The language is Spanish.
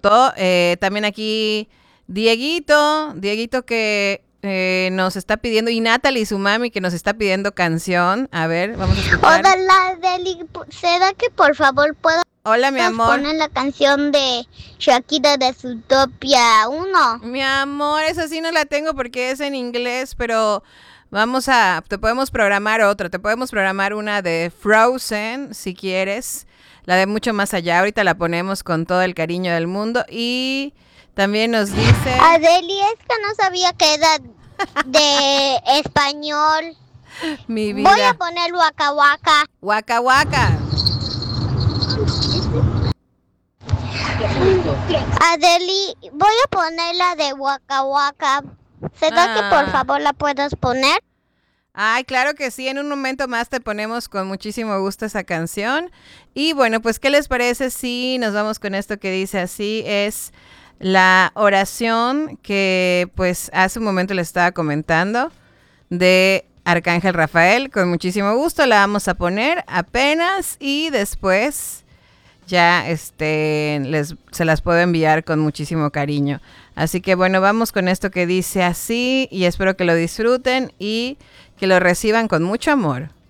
Toto. También aquí Dieguito que nos está pidiendo, y Natalie, su mami, que nos está pidiendo canción. A ver, vamos a escuchar. Hola, Deli, ¿será que por favor puedas Hola, mi amor. poner la canción de Shakira de Zootopia 1? Mi amor, esa sí no la tengo porque es en inglés, pero te podemos programar otra. Te podemos programar una de Frozen, si quieres. La de Mucho Más Allá. Ahorita la ponemos con todo el cariño del mundo. Y también nos dice... Adeli, es que no sabía que era de español. Mi vida. Voy a poner Waka Waka. Waka Waka. Adeli, voy a poner la de Waka Waka. ¿Será que por favor la puedas poner? Ay, claro que sí, en un momento más te ponemos con muchísimo gusto esa canción. Y bueno, pues, ¿qué les parece si nos vamos con esto que dice así? Es la oración que, pues, hace un momento les estaba comentando de Arcángel Rafael. Con muchísimo gusto la vamos a poner apenas y después ya se las puedo enviar con muchísimo cariño. Así que bueno, vamos con esto que dice así y espero que lo disfruten y que lo reciban con mucho amor.